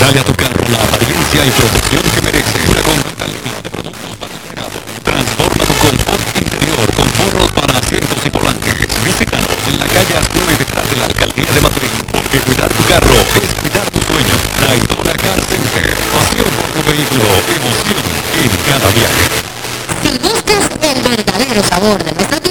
Dale a tu carro la apariencia y protección que merece. Una completa línea de productos patrocinados. Transforma tu confort interior con forros para asientos y volantes. Visítanos en la calle Arturo detrás de la Alcaldía de Madrid. Porque cuidar tu carro es cuidar tu sueño. Traidora Car Center. Pasión por tu vehículo. Emoción en cada viaje. Si buscas el verdadero sabor de nuestra